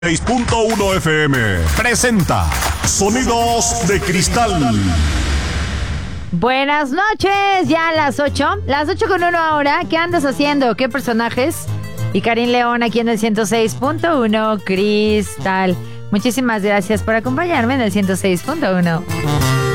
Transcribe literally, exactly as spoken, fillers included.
seis punto uno F M presenta Sonidos de Cristal. Buenas noches, ya a las ocho, las ocho con uno ahora. ¿Qué andas haciendo? ¿Qué personajes? Y Karin León aquí en el ciento seis punto uno Cristal. Muchísimas gracias por acompañarme en el ciento seis punto uno.